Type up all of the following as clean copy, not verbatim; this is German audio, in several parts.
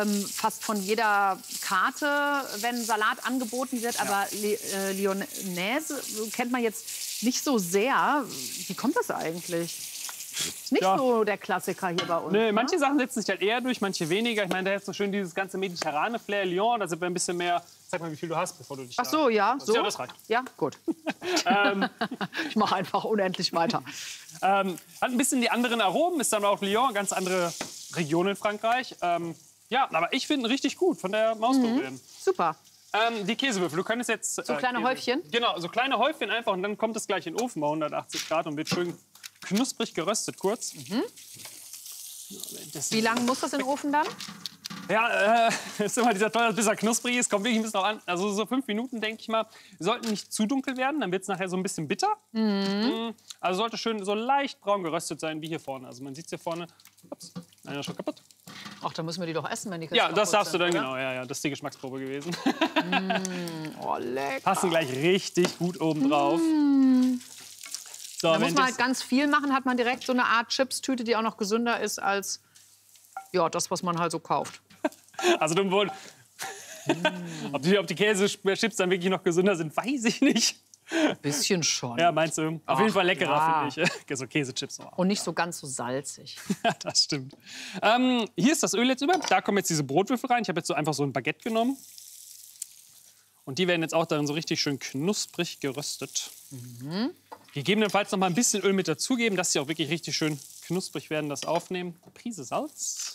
fast von jeder Karte, wenn Salat angeboten wird. Aber Lyonnaise kennt man jetzt nicht so sehr. Wie kommt das eigentlich? Ist nicht so der Klassiker hier bei uns. Nee, manche Sachen setzen sich halt eher durch, manche weniger. Ich meine, da ist so schön dieses ganze mediterrane Flair. Lyon, da sind wir ein bisschen mehr. Sag mal, wie viel du hast, bevor du dich. Ach so, ja. So? Ja, das reicht. Ja, gut. Ich mache einfach unendlich weiter. Hat ein bisschen die anderen Aromen, ist dann auch Lyon, ganz andere Region in Frankreich. Ja, aber ich finde ihn richtig gut von der Maus probieren. Super. Die Käsewürfel, du könntest jetzt... So kleine Häufchen? Genau, so kleine Häufchen einfach und dann kommt es gleich in den Ofen bei 180 Grad und wird schön knusprig geröstet kurz. Wie lange muss das in den Ofen dann? Ja, ist immer dieser tolle, bis er knusprig ist, kommt wirklich ein bisschen drauf an. Also so 5 Minuten, denke ich mal. Wir sollten nicht zu dunkel werden, dann wird es nachher so ein bisschen bitter. Also sollte schön so leicht braun geröstet sein, wie hier vorne. Also man sieht es hier vorne. Ups, einer schon kaputt. Ach, dann müssen wir die doch essen, wenn die Ja, das darfst du dann, oder? genau. Ja, das ist die Geschmacksprobe gewesen. Oh, lecker. Passen gleich richtig gut oben drauf. So, Da muss man halt ganz viel machen, hat man direkt so eine Art Chips-Tüte, die auch noch gesünder ist als ja, das, was man halt so kauft. Also du wohl, ob die Käsechips dann wirklich noch gesünder sind, weiß ich nicht. Bisschen schon. Ja, meinst du? Auf jeden Fall leckerer, finde ich. So Käsechips. Und nicht so ganz so salzig. Ja, das stimmt. Hier ist das Öl jetzt über. Da kommen jetzt diese Brotwürfel rein. Ich habe jetzt so einfach so ein Baguette genommen. Und die werden jetzt auch darin so richtig schön knusprig geröstet. Gegebenenfalls noch mal ein bisschen Öl mit dazugeben, dass sie auch wirklich richtig schön knusprig werden. Das aufnehmen. Eine Prise Salz.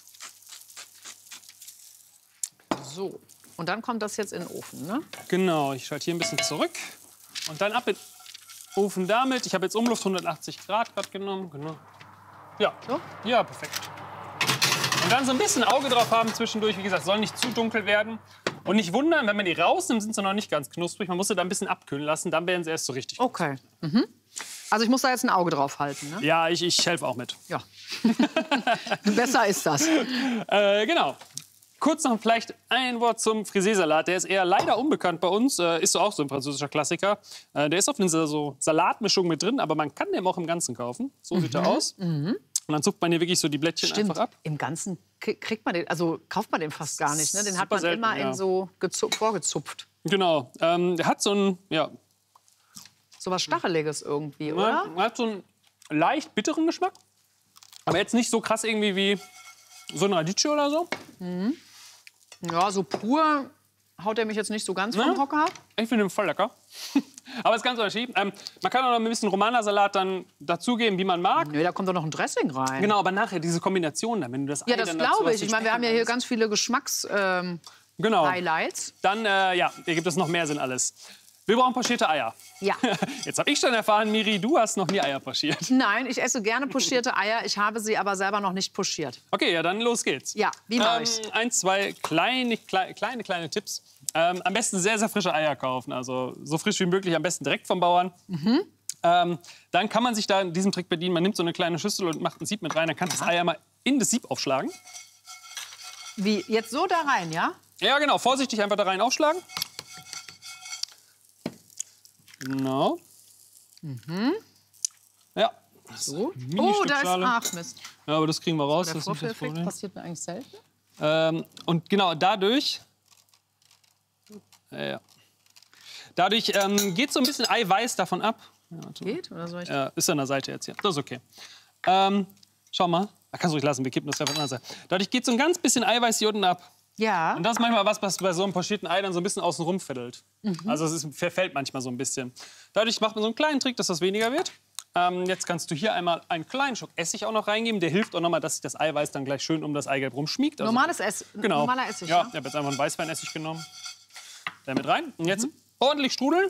So. Und dann kommt das jetzt in den Ofen, ne? Genau, ich schalte hier ein bisschen zurück. Und dann ab in den Ofen damit. Ich habe jetzt Umluft 180 Grad gerade genommen. Genau. Ja. So? Ja, perfekt. Und dann so ein bisschen Auge drauf haben zwischendurch. Wie gesagt, soll nicht zu dunkel werden. Und nicht wundern, wenn man die rausnimmt, sind sie noch nicht ganz knusprig. Man muss sie da ein bisschen abkühlen lassen, dann werden sie erst so richtig. Okay. Also ich muss da jetzt ein Auge drauf halten, ne? Ja, ich helfe auch mit. Ja. Besser ist das. Genau. Kurz noch vielleicht ein Wort zum Friseesalat. Der ist eher leider unbekannt bei uns. Ist so auch so ein französischer Klassiker. Der ist auf einer so Salatmischung mit drin, aber man kann den auch im Ganzen kaufen. So sieht er aus. Und dann zupft man hier wirklich so die Blättchen einfach ab. Im Ganzen kriegt man den, also kauft man den fast gar nicht, ne? Den hat man selten, immer ja. in so vorgezupft. Genau. Der hat so ein, ja, So was Stacheliges irgendwie, oder? hat so einen leicht bitteren Geschmack. Aber jetzt nicht so krass irgendwie wie so ein Radicchio oder so. Ja, so pur haut er mich jetzt nicht so ganz vom Hocker. Ich finde ihn voll lecker. Aber es ist ganz unterschiedlich. Man kann auch noch ein bisschen Romana-Salat dann dazugeben, wie man mag. Nö, da kommt doch noch ein Dressing rein. Genau, aber nachher diese Kombination dann, wenn du das Ja, Ei das dann dazu glaube hast, ich. Ich den meine, wir haben ja hier Speck ganz viele Geschmacks-Highlights. Genau. Dann, ja, hier gibt es noch mehr Sinn alles. Wir brauchen pochierte Eier. Ja. Jetzt habe ich schon erfahren, Miri, du hast noch nie Eier pochiert. Nein, ich esse gerne pochierte Eier. Ich habe sie aber selber noch nicht pochiert. Okay, ja, dann los geht's. Ja, wie mache ich's? 1, 2 kleine Tipps. Am besten sehr, sehr frische Eier kaufen. Also so frisch wie möglich, am besten direkt vom Bauern. Dann kann man sich da in diesem Trick bedienen. Man nimmt so eine kleine Schüssel und macht ein Sieb mit rein. Dann kann das Ei mal in das Sieb aufschlagen. Wie, jetzt so da rein, ja? Ja, genau. Vorsichtig einfach da rein aufschlagen. Genau. Ja. So. Oh, da ist, ach Mist. Ja, aber das kriegen wir raus. Der Das ist nicht das Vorführeffekt Problem. passiert mir eigentlich selten. Und genau dadurch geht so ein bisschen Eiweiß davon ab. Ja, Geht? Oder soll ich? ist an der Seite jetzt hier. Das ist okay. Schau mal. Kannst du ruhig lassen, wir kippen das einfach an der Seite. Dadurch geht so ein ganz bisschen Eiweiß hier unten ab. Ja. Und das ist manchmal was bei so einem pochierten Ei dann so ein bisschen außen rum fiddelt. Also es verfällt manchmal so ein bisschen. Dadurch macht man so einen kleinen Trick, dass das weniger wird. Jetzt kannst du hier einmal einen kleinen Schluck Essig auch noch reingeben. Der hilft auch noch mal, dass sich das Eiweiß dann gleich schön um das Eigelb rumschmiegt. Also, Normaler Essig, ja. Ich habe jetzt einfach einen Weißweinessig genommen. Der mit rein. Und jetzt ordentlich strudeln.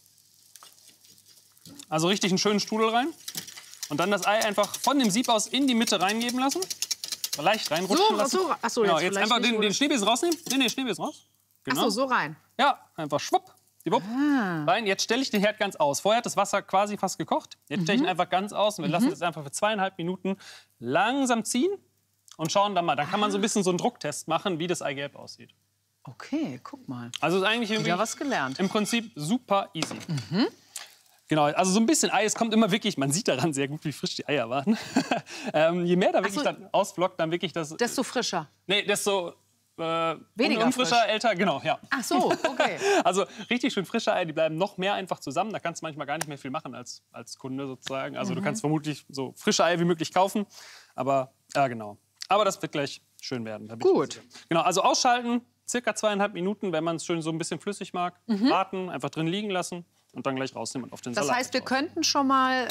Also richtig einen schönen Strudel rein. Und dann das Ei einfach von dem Sieb aus in die Mitte reingeben lassen. Leicht reinrutschen lassen. Achso, Genau, jetzt einfach den Schneebesen rausnehmen. Nee, Schneebesen raus. Genau. Achso, so rein. Ja, einfach schwupp. Rein. Jetzt stelle ich den Herd ganz aus. Vorher hat das Wasser quasi fast gekocht. Jetzt stelle ich ihn einfach ganz aus. Und wir lassen das einfach für 2,5 Minuten langsam ziehen. Und schauen dann mal. Dann kann man so ein bisschen so einen Drucktest machen, wie das Eigelb aussieht. Okay, guck mal. Also ist eigentlich irgendwie Wieder was gelernt. im Prinzip super easy. Genau, also so ein bisschen Ei, es kommt immer wirklich, man sieht daran sehr gut, wie frisch die Eier waren. Je mehr da wirklich dann ausblockt, dann wirklich das... Desto frischer. Nee, desto Weniger unfrischer, frisch. älter, genau, ja. Ach so, okay. Also richtig schön frische Eier, die bleiben noch mehr einfach zusammen. Da kannst du manchmal gar nicht mehr viel machen als Kunde sozusagen. Also du kannst vermutlich so frische Eier wie möglich kaufen. Aber ja, genau. Aber das wird gleich schön werden. Da bin ich Gut. sicher. Genau, also ausschalten, circa 2,5 Minuten, wenn man es schön so ein bisschen flüssig mag. Warten, einfach drin liegen lassen und dann gleich rausnehmen und auf den Das Salat. heißt, wir könnten schon mal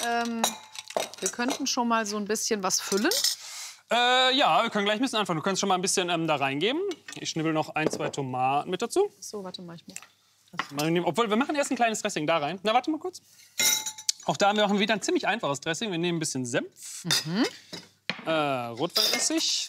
so ein bisschen was füllen. Ja, wir können gleich ein bisschen anfangen. Du kannst schon mal ein bisschen da reingeben. Ich schnibbel noch 1, 2 Tomaten mit dazu. So, warte mal, ich muss. Obwohl, wir machen erst ein kleines Dressing da rein. Na, warte mal kurz. Auch da machen wir wieder ein ziemlich einfaches Dressing. Wir nehmen ein bisschen Senf, Rotweinessig.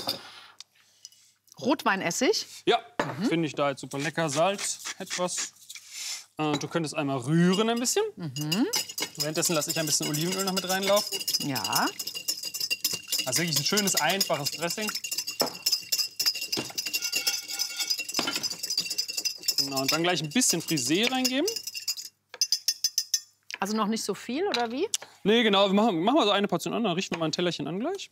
Rotweinessig? Ja, finde ich da jetzt super lecker. Salz, etwas. Du könntest einmal rühren ein bisschen. Währenddessen lasse ich ein bisschen Olivenöl noch mit reinlaufen. Ja. Also wirklich ein schönes, einfaches Dressing. Genau, und dann gleich ein bisschen Frisee reingeben. Also noch nicht so viel, oder wie? Nee, genau. Wir machen mal so eine Portion an, dann richten wir mal ein Tellerchen an gleich.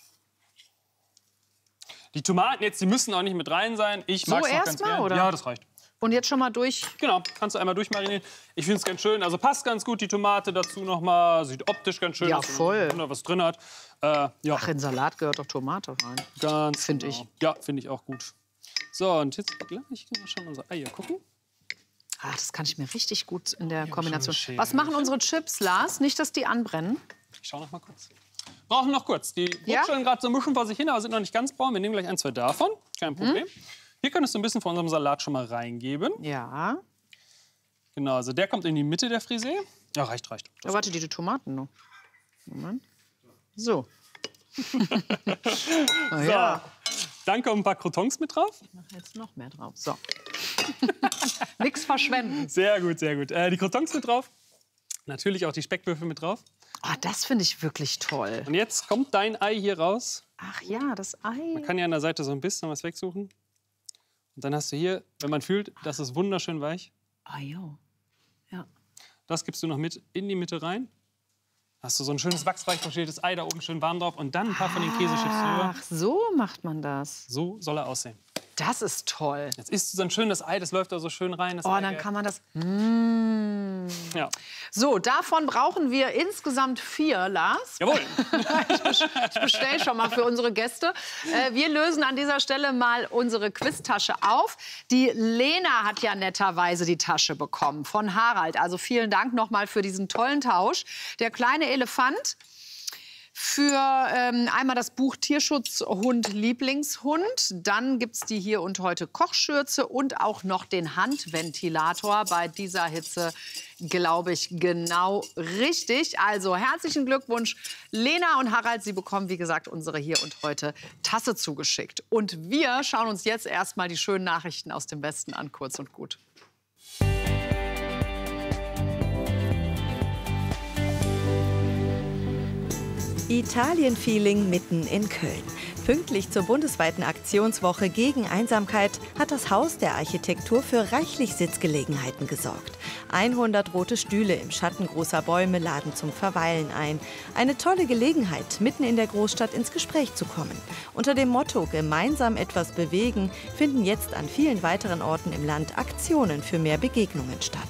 Die Tomaten jetzt, die müssen auch nicht mit rein sein. Ich mag es noch ganz gerne. Oder? Ja, das reicht. Und jetzt schon mal durch. Genau, kannst du einmal durchmarinieren. Ich finde es ganz schön. Also passt ganz gut die Tomate dazu noch mal. Sieht optisch ganz schön Ja, aus, voll. wenn man was drin hat. Ja, Ach, in Salat gehört doch Tomate rein. ganz Find genau. ich. Ja, finde ich auch gut. So, und jetzt gleich können wir schon unsere Eier gucken. Ah, das kann ich mir richtig gut in der schon Kombination. schön. Was machen unsere Chips, Lars? Nicht, dass die anbrennen. Ich schau noch mal kurz. Brauchen noch kurz. Die Ja? rutscheln gerade so mischen vor sich hin, aber sind noch nicht ganz braun. Wir nehmen gleich 1, 2 davon. Kein Problem. Hier könntest du ein bisschen von unserem Salat schon mal reingeben. Ja. Genau, also der kommt in die Mitte der Frisee. Ja, reicht. Ja, warte, die Tomaten noch. Moment. So. Oh, ja. Dann kommen ein paar Crotons mit drauf. Ich mache jetzt noch mehr drauf. So. Nix verschwenden. Sehr gut, sehr gut. Die Crotons mit drauf. Natürlich auch die Speckwürfel mit drauf. Ah, das finde ich wirklich toll. Und jetzt kommt dein Ei hier raus. Ach ja, das Ei. Man kann ja an der Seite so ein bisschen was wegsuchen. Und dann hast du hier, wenn man fühlt, das ist wunderschön weich. Ah, jo. Ja. Das gibst du noch mit in die Mitte rein. Hast du so ein schönes wachsweich pochiertes Ei da oben schön warm drauf. Und dann ein paar von den Käsechips drüber. Ach, so macht man das. So soll er aussehen. Das ist toll. Jetzt isst du so ein schönes Ei, das läuft da so schön rein. Das Oh, Eigelb. dann kann man das... Ja. So, davon brauchen wir insgesamt 4, Lars. Jawohl. Ich bestelle schon mal für unsere Gäste. Wir lösen an dieser Stelle mal unsere Quiztasche auf. Die Lena hat ja netterweise die Tasche bekommen von Harald. Also vielen Dank nochmal für diesen tollen Tausch. Der kleine Elefant für einmal das Buch Tierschutzhund Lieblingshund. Dann gibt es die Hier und Heute Kochschürze und auch noch den Handventilator. Bei dieser Hitze, glaube ich, genau richtig. Also herzlichen Glückwunsch, Lena und Harald. Sie bekommen, wie gesagt, unsere Hier und Heute Tasse zugeschickt. Und wir schauen uns jetzt erstmal die schönen Nachrichten aus dem Westen an, kurz und gut. Italien-Feeling mitten in Köln. Pünktlich zur bundesweiten Aktionswoche gegen Einsamkeit hat das Haus der Architektur für reichlich Sitzgelegenheiten gesorgt. 100 rote Stühle im Schatten großer Bäume laden zum Verweilen ein. Eine tolle Gelegenheit, mitten in der Großstadt ins Gespräch zu kommen. Unter dem Motto „Gemeinsam etwas bewegen" finden jetzt an vielen weiteren Orten im Land Aktionen für mehr Begegnungen statt.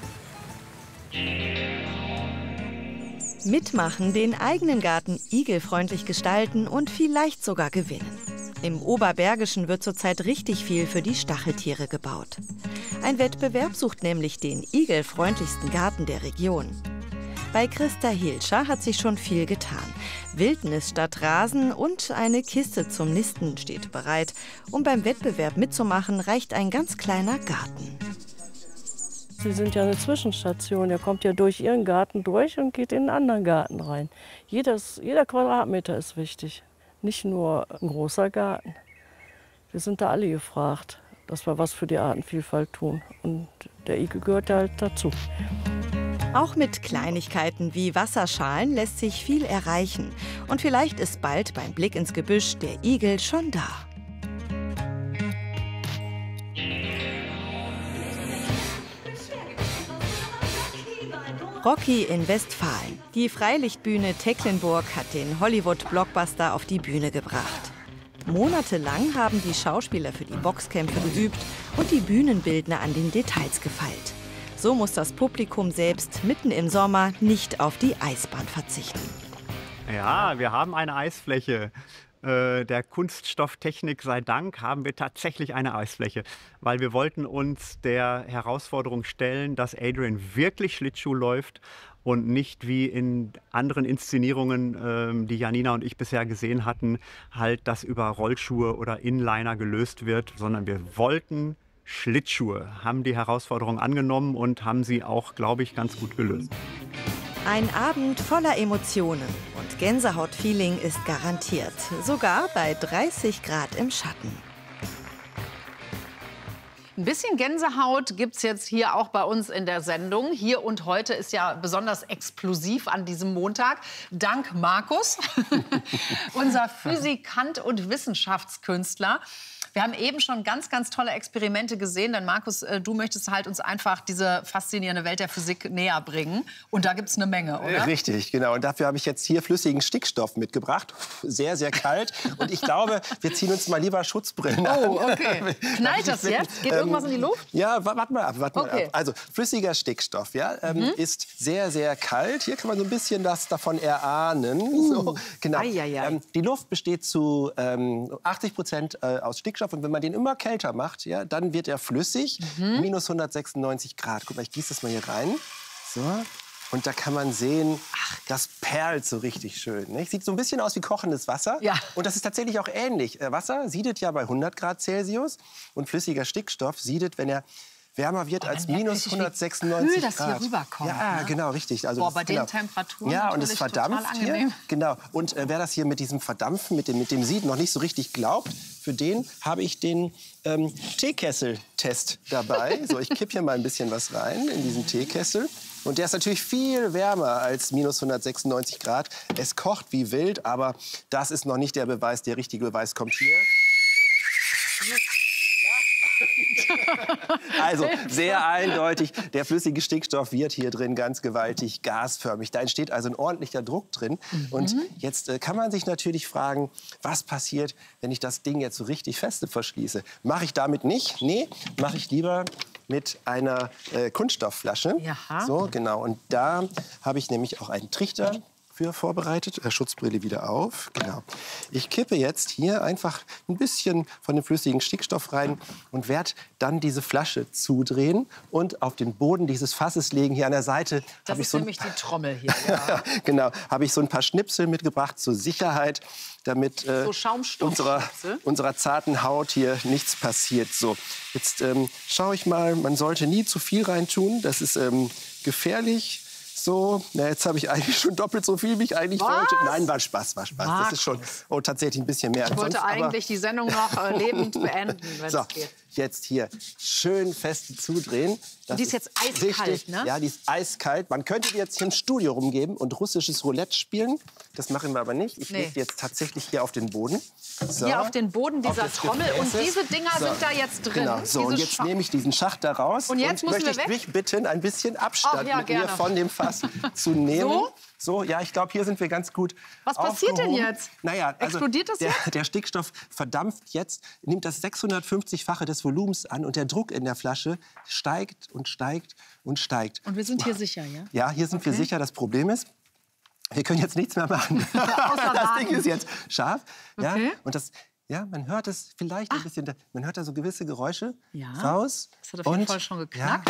Mitmachen, den eigenen Garten igelfreundlich gestalten und vielleicht sogar gewinnen. Im Oberbergischen wird zurzeit richtig viel für die Stacheltiere gebaut. Ein Wettbewerb sucht nämlich den igelfreundlichsten Garten der Region. Bei Christa Hilscher hat sich schon viel getan. Wildnis statt Rasen und eine Kiste zum Nisten steht bereit. Um beim Wettbewerb mitzumachen, reicht ein ganz kleiner Garten. Sie sind ja eine Zwischenstation. Der kommt ja durch Ihren Garten durch und geht in einen anderen Garten rein. Jeder Quadratmeter ist wichtig, nicht nur ein großer Garten. Wir sind da alle gefragt, dass wir was für die Artenvielfalt tun. Und der Igel gehört halt dazu. Auch mit Kleinigkeiten wie Wasserschalen lässt sich viel erreichen. Und vielleicht ist bald beim Blick ins Gebüsch der Igel schon da. Rocky in Westfalen. Die Freilichtbühne Tecklenburg hat den Hollywood-Blockbuster auf die Bühne gebracht. Monatelang haben die Schauspieler für die Boxkämpfe geübt und die Bühnenbildner an den Details gefeilt. So muss das Publikum selbst mitten im Sommer nicht auf die Eisbahn verzichten. Ja, wir haben eine Eisfläche. Der Kunststofftechnik sei Dank haben wir tatsächlich eine Eisfläche, weil wir wollten uns der Herausforderung stellen, dass Adrian wirklich Schlittschuh läuft und nicht wie in anderen Inszenierungen, die Janina und ich bisher gesehen hatten, halt das über Rollschuhe oder Inliner gelöst wird, sondern wir wollten Schlittschuhe, haben die Herausforderung angenommen und haben sie auch, glaube ich, ganz gut gelöst. Ein Abend voller Emotionen und Gänsehaut-Feeling ist garantiert, sogar bei 30 Grad im Schatten. Ein bisschen Gänsehaut gibt es jetzt hier auch bei uns in der Sendung. Hier und heute ist ja besonders explosiv an diesem Montag. Dank Markus, unser Physikant und Wissenschaftskünstler. Wir haben eben schon ganz, ganz tolle Experimente gesehen. Denn Markus, du möchtest halt uns einfach diese faszinierende Welt der Physik näher bringen. Und da gibt es eine Menge, oder? Richtig, genau. Und dafür habe ich jetzt hier flüssigen Stickstoff mitgebracht. Sehr, sehr kalt. Und ich glaube, wir ziehen uns mal lieber Schutzbrillen an. Oh, okay. Knallt das jetzt? Geht irgendwas in die Luft? Ja, warte mal ab. Okay. Also flüssiger Stickstoff ist sehr, sehr kalt. Hier kann man so ein bisschen das davon erahnen. So, genau. Die Luft besteht zu 80% aus Stickstoff. Und wenn man den immer kälter macht, ja, dann wird er flüssig. Minus 196 Grad. Guck mal, ich gieße das mal hier rein. So. Und da kann man sehen, das perlt so richtig schön. Nicht? Sieht so ein bisschen aus wie kochendes Wasser. Ja. Und das ist tatsächlich auch ähnlich. Wasser siedet ja bei 100 Grad Celsius. Und flüssiger Stickstoff siedet, wenn er wärmer wird als minus 196 kühl das Grad. hier rüberkommt. Ja, ne? genau, richtig. Also bei den Temperaturen ja, und es verdampft total hier. angenehm. Genau. Und wer das hier mit diesem Verdampfen, mit dem Sieden noch nicht so richtig glaubt, für den habe ich den Teekessel-Test dabei. So, ich kippe hier mal ein bisschen was rein in diesen Teekessel. Und der ist natürlich viel wärmer als minus 196 Grad. Es kocht wie wild, aber das ist noch nicht der Beweis. Der richtige Beweis kommt hier. Also sehr eindeutig, der flüssige Stickstoff wird hier drin ganz gewaltig gasförmig. Da entsteht also ein ordentlicher Druck drin. Und jetzt kann man sich natürlich fragen, was passiert, wenn ich das Ding jetzt so richtig feste verschließe? Mache ich damit nicht? Nee, mache ich lieber mit einer Kunststoffflasche. Jaha. So, genau. Und da habe ich nämlich auch einen Trichter für vorbereitet. Schutzbrille wieder auf. Genau. Ich kippe jetzt hier einfach ein bisschen von dem flüssigen Stickstoff rein und werde dann diese Flasche zudrehen und auf den Boden dieses Fasses legen. Hier an der Seite Das habe ich ist so nämlich die Trommel hier. Ja. genau, habe ich so ein paar Schnipsel mitgebracht zur Sicherheit, damit So unserer zarten Haut hier nichts passiert. So, jetzt schaue ich mal, man sollte nie zu viel reintun. Das ist gefährlich. So, na, jetzt habe ich eigentlich schon doppelt so viel, wie ich eigentlich wollte. Nein, war Spaß, war Spaß. Das ist schon tatsächlich ein bisschen mehr als Ich wollte sonst, eigentlich die Sendung noch lebend beenden, wenn es geht. Jetzt hier schön fest zudrehen. Die ist jetzt eiskalt, wichtig. ne? Ja, die ist eiskalt. Man könnte die jetzt hier im Studio rumgeben und russisches Roulette spielen. Das machen wir aber nicht. Ich lege die jetzt tatsächlich hier auf den Boden. So. Hier auf den Boden dieser Trommel. Und diese Dinger sind da jetzt drin. Genau. So, und jetzt nehme ich diesen Schacht da raus. Und jetzt müssen möchte wir ich dich bitten, ein bisschen Abstand mit mir von dem Fass zu nehmen. So? So, ja, ich glaube, hier sind wir ganz gut. Was passiert denn jetzt? Naja, also explodiert das jetzt? Der Stickstoff verdampft jetzt, nimmt das 650-fache des Volumens an und der Druck in der Flasche steigt und steigt und steigt. Und wir sind hier sicher, ja? Ja, hier sind wir sicher. Das Problem ist, wir können jetzt nichts mehr machen. Außer das Ding ist jetzt scharf. Ja, Okay. und das, ja, man hört es vielleicht ein bisschen, man hört da so gewisse Geräusche raus. Das hat auf jeden Fall schon geknackt.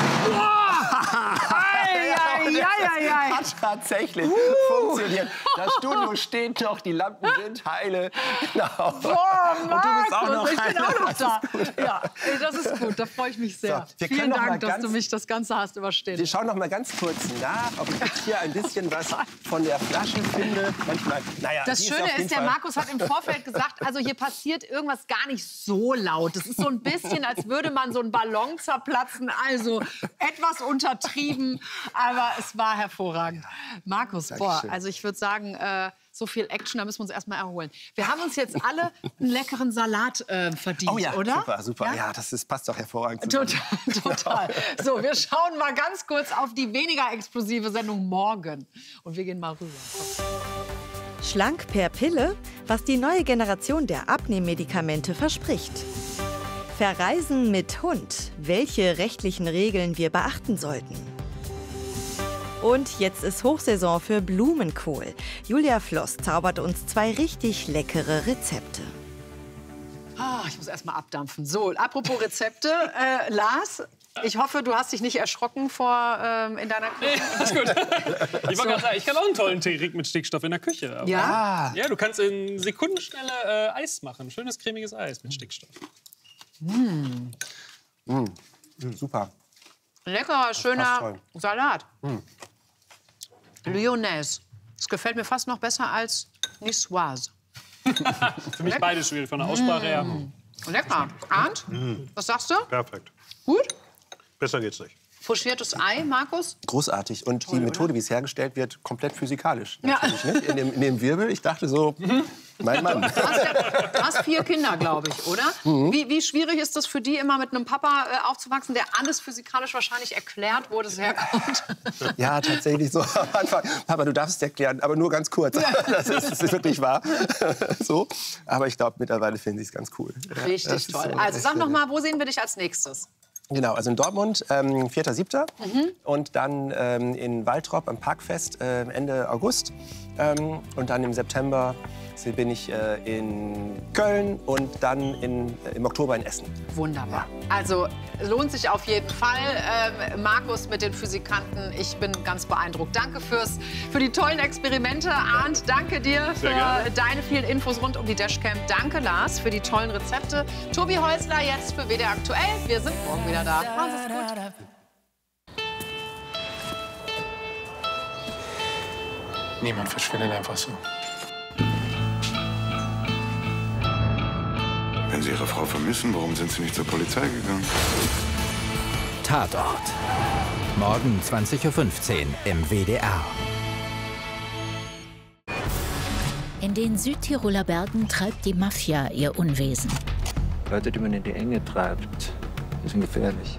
Ja, hat tatsächlich funktioniert. Das Studio steht noch, die Lampen sind heile. Genau. Boah, und du bist auch noch ich bin auch noch da. Gut. Ja, das ist gut, da freue ich mich sehr. So, Vielen Dank, dass du mich das Ganze hast überstehen. Wir schauen noch mal ganz kurz nach, ob ich jetzt hier ein bisschen was von der Flasche finde. Manchmal, naja, das Schöne ist, der Markus hat im Vorfeld gesagt, also hier passiert irgendwas gar nicht so laut. Es ist so ein bisschen, als würde man so einen Ballon zerplatzen. Also etwas untertrieben, aber es war hervorragend. Markus, boah, also ich würde sagen, so viel Action, da müssen wir uns erst mal erholen. Wir haben uns jetzt alle einen leckeren Salat verdient, oh ja, oder? Super, super. Ja, das passt doch hervorragend zusammen. Total. So, wir schauen mal ganz kurz auf die weniger explosive Sendung morgen. Und wir gehen mal rüber. Schlank per Pille, was die neue Generation der Abnehmmedikamente verspricht. Verreisen mit Hund, welche rechtlichen Regeln wir beachten sollten. Und jetzt ist Hochsaison für Blumenkohl. Julia Floss zaubert uns 2 richtig leckere Rezepte. Ich muss erst mal abdampfen. So, apropos Rezepte, Lars, ich hoffe, du hast dich nicht erschrocken in deiner Küche. Nee, alles gut. Ich wollte gerade sagen, ich kann auch einen tollen Tee mit Stickstoff in der Küche. Aber ja? Ja, du kannst in Sekundenschnelle Eis machen. Schönes, cremiges Eis mit Stickstoff. Super. Leckerer, schöner Salat. Lyonnaise. Das gefällt mir fast noch besser als Niçoise. Für mich beide schwierig von der Aussprache her. Lecker. Arndt, was sagst du? Perfekt. Gut? Besser geht's nicht. Pochiertes Ei, Markus? Großartig. Und die Methode, wie es hergestellt wird, komplett physikalisch. Ja. Natürlich, nicht? In dem Wirbel, ich dachte so, mein Mann. Du hast 4 Kinder, glaube ich, oder? Wie schwierig ist das für die, immer mit einem Papa aufzuwachsen, der alles physikalisch wahrscheinlich erklärt, wo das herkommt? Ja, tatsächlich so am Anfang. Papa, du darfst es erklären, aber nur ganz kurz. Das ist wirklich wahr. So. Aber ich glaube, mittlerweile finden sie es ganz cool. Richtig toll. So, also sag noch mal, wo sehen wir dich als nächstes? Genau, also in Dortmund, 4.7. Und dann in Waltrop am Parkfest Ende August. Und dann im September bin ich in Köln und dann im Oktober in Essen. Wunderbar. Also lohnt sich auf jeden Fall. Markus mit den Physikanten, ich bin ganz beeindruckt. Danke für die tollen Experimente. Arndt, danke dir für deine vielen Infos rund um die Dashcam. Danke, Lars, für die tollen Rezepte. Tobi Häusler jetzt für WDR Aktuell. Wir sind morgen wieder da. Machen Sie es gut. Niemand verschwindet einfach so. Wenn Sie Ihre Frau vermissen, warum sind Sie nicht zur Polizei gegangen? Tatort. Morgen 20:15 Uhr im WDR. In den Südtiroler Bergen treibt die Mafia ihr Unwesen. Leute, die man in die Enge treibt, die sind gefährlich.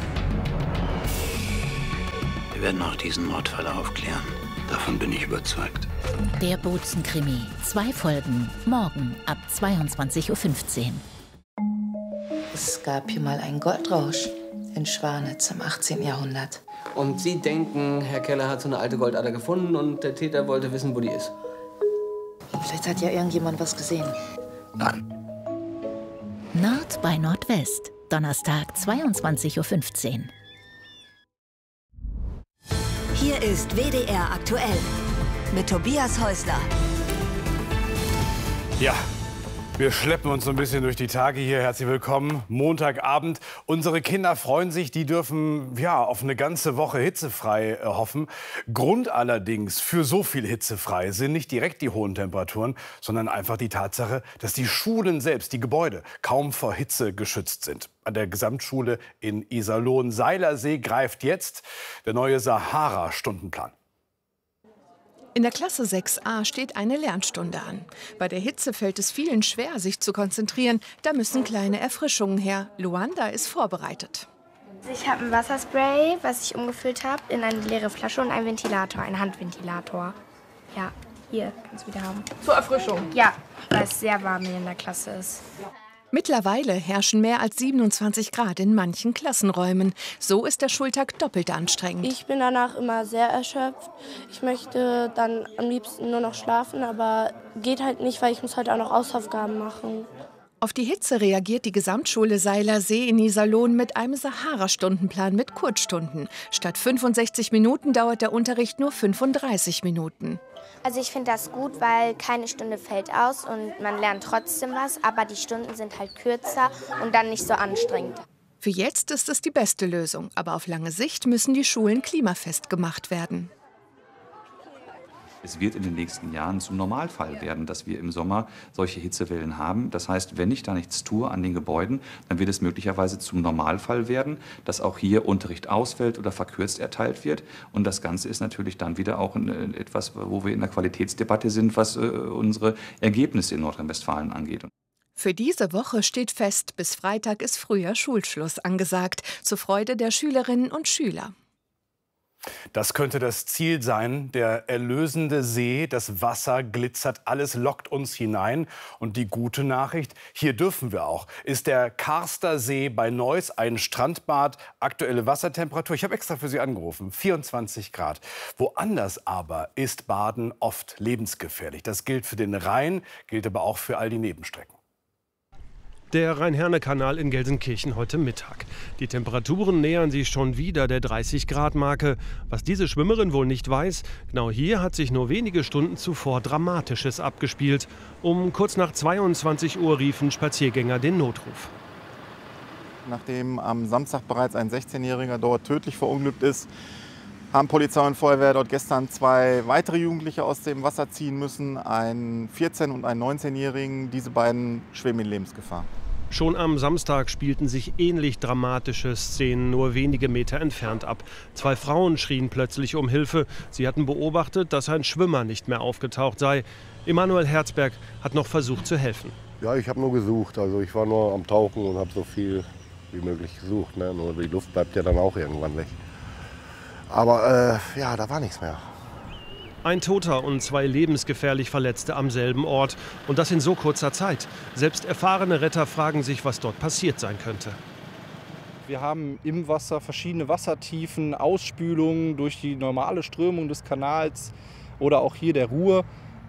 Wir werden auch diesen Mordfall aufklären. Davon bin ich überzeugt. Der Bozen-Krimi. 2 Folgen. Morgen ab 22:15 Uhr. Es gab hier mal einen Goldrausch in Schwanitz im 18. Jahrhundert. Und Sie denken, Herr Keller hat so eine alte Goldader gefunden und der Täter wollte wissen, wo die ist? Vielleicht hat ja irgendjemand was gesehen. Nein. Nord bei Nordwest. Donnerstag 22:15 Uhr. Hier ist WDR aktuell mit Tobias Häusler. Ja, wir schleppen uns so ein bisschen durch die Tage hier. Herzlich willkommen, Montagabend. Unsere Kinder freuen sich, die dürfen auf eine ganze Woche hitzefrei hoffen. Grund allerdings für so viel hitzefrei sind nicht direkt die hohen Temperaturen, sondern einfach die Tatsache, dass die Schulen selbst, die Gebäude, kaum vor Hitze geschützt sind. An der Gesamtschule in Iserlohn-Seilersee greift jetzt der neue Sahara-Stundenplan. In der Klasse 6a steht eine Lernstunde an. Bei der Hitze fällt es vielen schwer, sich zu konzentrieren. Da müssen kleine Erfrischungen her. Luanda ist vorbereitet. Ich habe ein Wasserspray, was ich umgefüllt habe, in eine leere Flasche und einen Ventilator, einen Handventilator. Ja, hier kannst du wieder haben. Zur Erfrischung? Ja, weil es sehr warm hier in der Klasse ist. Mittlerweile herrschen mehr als 27 Grad in manchen Klassenräumen. So ist der Schultag doppelt anstrengend. Ich bin danach immer sehr erschöpft. Ich möchte dann am liebsten nur noch schlafen, aber geht halt nicht, weil ich muss heute auch noch Hausaufgaben machen. Auf die Hitze reagiert die Gesamtschule Seilersee in Iserlohn mit einem Sahara-Stundenplan mit Kurzstunden. Statt 65 Minuten dauert der Unterricht nur 35 Minuten. Also ich finde das gut, weil keine Stunde fällt aus und man lernt trotzdem was, aber die Stunden sind halt kürzer und dann nicht so anstrengend. Für jetzt ist es die beste Lösung, aber auf lange Sicht müssen die Schulen klimafest gemacht werden. Es wird in den nächsten Jahren zum Normalfall werden, dass wir im Sommer solche Hitzewellen haben. Das heißt, wenn ich da nichts tue an den Gebäuden, dann wird es möglicherweise zum Normalfall werden, dass auch hier Unterricht ausfällt oder verkürzt erteilt wird. Und das Ganze ist natürlich dann wieder auch etwas, wo wir in der Qualitätsdebatte sind, was unsere Ergebnisse in Nordrhein-Westfalen angeht. Für diese Woche steht fest, bis Freitag ist früher Schulschluss angesagt, zur Freude der Schülerinnen und Schüler. Das könnte das Ziel sein, der erlösende See, das Wasser glitzert, alles lockt uns hinein. Und die gute Nachricht, hier dürfen wir auch, ist der Karster See bei Neuss, ein Strandbad, aktuelle Wassertemperatur, ich habe extra für Sie angerufen, 24 Grad. Woanders aber ist Baden oft lebensgefährlich. Das gilt für den Rhein, gilt aber auch für all die Nebenstrecken. Der Rhein-Herne-Kanal in Gelsenkirchen heute Mittag. Die Temperaturen nähern sich schon wieder der 30-Grad-Marke. Was diese Schwimmerin wohl nicht weiß, genau hier hat sich nur wenige Stunden zuvor Dramatisches abgespielt. Um kurz nach 22 Uhr riefen Spaziergänger den Notruf. Nachdem am Samstag bereits ein 16-Jähriger dort tödlich verunglückt ist, haben Polizei und Feuerwehr dort gestern 2 weitere Jugendliche aus dem Wasser ziehen müssen, einen 14- und einen 19-Jährigen. Diese beiden schwimmen in Lebensgefahr. Schon am Samstag spielten sich ähnlich dramatische Szenen nur wenige Meter entfernt ab. 2 Frauen schrien plötzlich um Hilfe. Sie hatten beobachtet, dass ein Schwimmer nicht mehr aufgetaucht sei. Emanuel Herzberg hat noch versucht zu helfen. Ja, ich habe nur gesucht. Also ich war nur am Tauchen und habe so viel wie möglich gesucht. Ne? Nur die Luft bleibt ja dann auch irgendwann weg. Aber ja, da war nichts mehr. Ein Toter und 2 lebensgefährlich Verletzte am selben Ort. Und das in so kurzer Zeit. Selbst erfahrene Retter fragen sich, was dort passiert sein könnte. Wir haben im Wasser verschiedene Wassertiefen, Ausspülungen durch die normale Strömung des Kanals oder auch hier der Ruhr.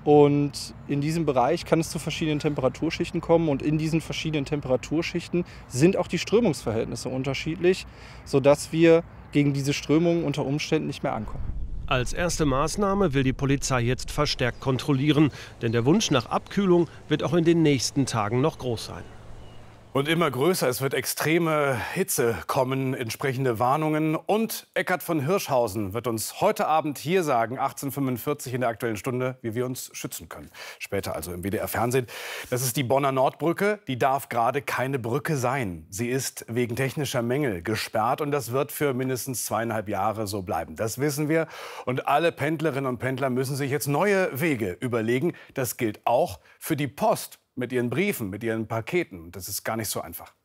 Und in diesem Bereich kann es zu verschiedenen Temperaturschichten kommen. Und in diesen verschiedenen Temperaturschichten sind auch die Strömungsverhältnisse unterschiedlich, sodass wir gegen diese Strömungen unter Umständen nicht mehr ankommen. Als erste Maßnahme will die Polizei jetzt verstärkt kontrollieren. Denn der Wunsch nach Abkühlung wird auch in den nächsten Tagen noch groß sein. Und immer größer, es wird extreme Hitze kommen, entsprechende Warnungen. Und Eckhard von Hirschhausen wird uns heute Abend hier sagen, 18:45 in der Aktuellen Stunde, wie wir uns schützen können. Später also im WDR-Fernsehen. Das ist die Bonner Nordbrücke. Die darf gerade keine Brücke sein. Sie ist wegen technischer Mängel gesperrt und das wird für mindestens 2,5 Jahre so bleiben. Das wissen wir. Und alle Pendlerinnen und Pendler müssen sich jetzt neue Wege überlegen. Das gilt auch für die Post. Mit ihren Briefen, mit ihren Paketen. Das ist gar nicht so einfach.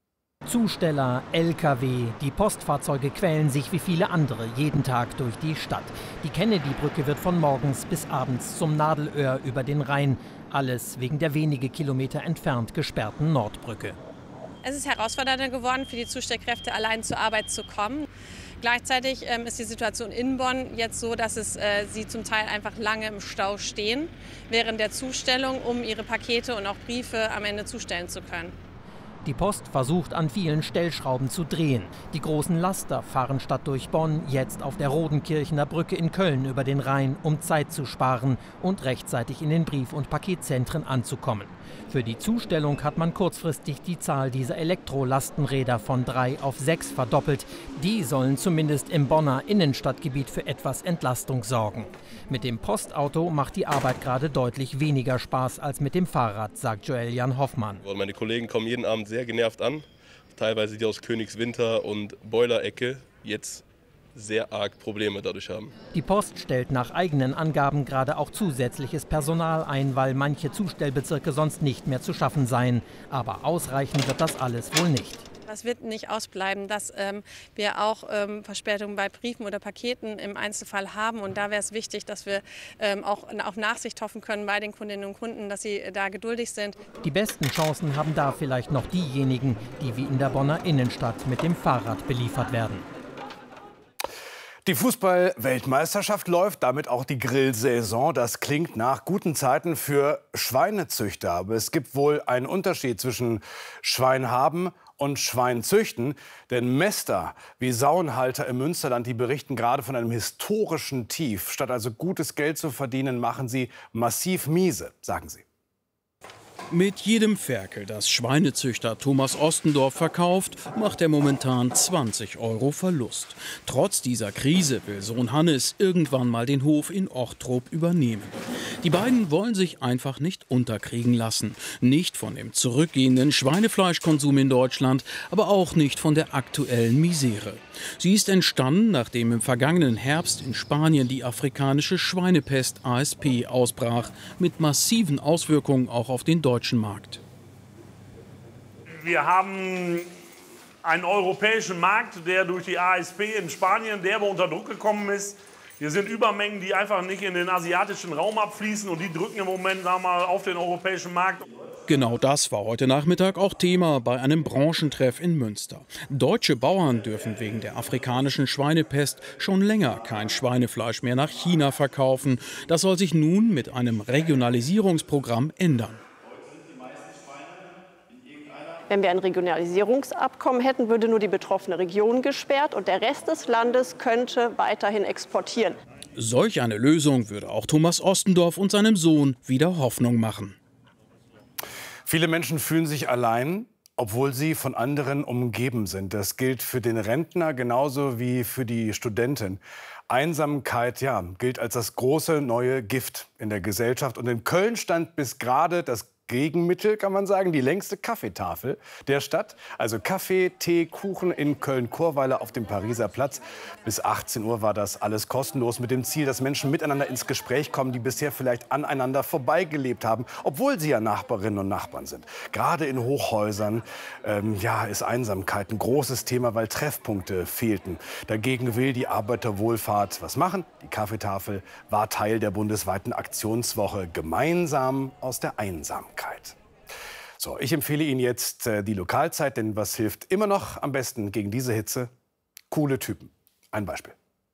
Zusteller, LKW, die Postfahrzeuge quälen sich wie viele andere jeden Tag durch die Stadt. Die Kennedy-Brücke wird von morgens bis abends zum Nadelöhr über den Rhein. Alles wegen der wenige Kilometer entfernt gesperrten Nordbrücke. Es ist herausfordernder geworden, für die Zustellkräfte allein zur Arbeit zu kommen. Gleichzeitig ist die Situation in Bonn jetzt so, dass sie zum Teil einfach lange im Stau stehen während der Zustellung, um ihre Pakete und auch Briefe am Ende zustellen zu können. Die Post versucht an vielen Stellschrauben zu drehen. Die großen Laster fahren statt durch Bonn jetzt auf der Rodenkirchener Brücke in Köln über den Rhein, um Zeit zu sparen und rechtzeitig in den Brief- und Paketzentren anzukommen. Für die Zustellung hat man kurzfristig die Zahl dieser Elektrolastenräder von 3 auf 6 verdoppelt. Die sollen zumindest im Bonner Innenstadtgebiet für etwas Entlastung sorgen. Mit dem Postauto macht die Arbeit gerade deutlich weniger Spaß als mit dem Fahrrad, sagt Joel Jan Hoffmann. Meine Kollegen kommen jeden Abend sehr genervt an, teilweise die aus Königswinter und Boilerecke jetzt sehr arg Probleme dadurch haben. Die Post stellt nach eigenen Angaben gerade auch zusätzliches Personal ein, weil manche Zustellbezirke sonst nicht mehr zu schaffen seien. Aber ausreichen wird das alles wohl nicht. Das wird nicht ausbleiben, dass wir auch Verspätungen bei Briefen oder Paketen im Einzelfall haben. Und da wäre es wichtig, dass wir auch auf Nachsicht hoffen können bei den Kundinnen und Kunden, dass sie da geduldig sind. Die besten Chancen haben da vielleicht noch diejenigen, die wie in der Bonner Innenstadt mit dem Fahrrad beliefert werden. Die Fußball-Weltmeisterschaft läuft, damit auch die Grillsaison. Das klingt nach guten Zeiten für Schweinezüchter. Aber es gibt wohl einen Unterschied zwischen Schwein haben und Schwein züchten. Denn Mäster wie Sauenhalter im Münsterland, die berichten gerade von einem historischen Tief. Statt also gutes Geld zu verdienen, machen sie massiv miese, sagen sie. Mit jedem Ferkel, das Schweinezüchter Thomas Ostendorf verkauft, macht er momentan 20 € Verlust. Trotz dieser Krise will Sohn Hannes irgendwann mal den Hof in Ochtrup übernehmen. Die beiden wollen sich einfach nicht unterkriegen lassen. Nicht von dem zurückgehenden Schweinefleischkonsum in Deutschland, aber auch nicht von der aktuellen Misere. Sie ist entstanden, nachdem im vergangenen Herbst in Spanien die afrikanische Schweinepest ASP ausbrach, mit massiven Auswirkungen auch auf den deutschen Markt. Wir haben einen europäischen Markt, der durch die ASP in Spanien derbe unter Druck gekommen ist. Hier sind Übermengen, die einfach nicht in den asiatischen Raum abfließen und die drücken im Moment, sagen wir mal, auf den europäischen Markt. Genau das war heute Nachmittag auch Thema bei einem Branchentreff in Münster. Deutsche Bauern dürfen wegen der afrikanischen Schweinepest schon länger kein Schweinefleisch mehr nach China verkaufen. Das soll sich nun mit einem Regionalisierungsprogramm ändern. Wenn wir ein Regionalisierungsabkommen hätten, würde nur die betroffene Region gesperrt und der Rest des Landes könnte weiterhin exportieren. Solch eine Lösung würde auch Thomas Ostendorf und seinem Sohn wieder Hoffnung machen. Viele Menschen fühlen sich allein, obwohl sie von anderen umgeben sind. Das gilt für den Rentner genauso wie für die Studentin. Einsamkeit, ja, gilt als das große neue Gift in der Gesellschaft. Und in Köln stand bis gerade das Gegenmittel, kann man sagen, die längste Kaffeetafel der Stadt. Also Kaffee, Tee, Kuchen in Köln-Chorweiler auf dem Pariser Platz. Bis 18 Uhr war das alles kostenlos mit dem Ziel, dass Menschen miteinander ins Gespräch kommen, die bisher vielleicht aneinander vorbeigelebt haben, obwohl sie ja Nachbarinnen und Nachbarn sind. Gerade in Hochhäusern ist Einsamkeit ein großes Thema, weil Treffpunkte fehlten. Dagegen will die Arbeiterwohlfahrt was machen. Die Kaffeetafel war Teil der bundesweiten Aktionswoche Gemeinsam aus der Einsamkeit. So, ich empfehle Ihnen jetzt die Lokalzeit, denn was hilft immer noch am besten gegen diese Hitze? Coole Typen. Ein Beispiel.